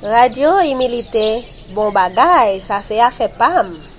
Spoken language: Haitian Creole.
Radio imilité, bon bagay, ça c'est affaire pam.